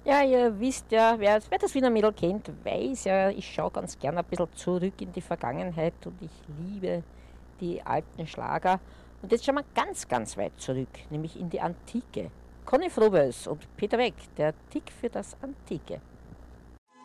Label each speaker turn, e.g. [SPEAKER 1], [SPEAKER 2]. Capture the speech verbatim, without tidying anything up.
[SPEAKER 1] Ja, ihr wisst ja, wer, wer das Wiener Mädel kennt, weiß ja, ich schaue ganz gern ein bisschen zurück in die Vergangenheit und ich liebe die alten Schlager. Und jetzt schauen wir ganz, ganz weit zurück, nämlich in die Antike. Conny Frobes und Peter Weck, der Tick für das Antike.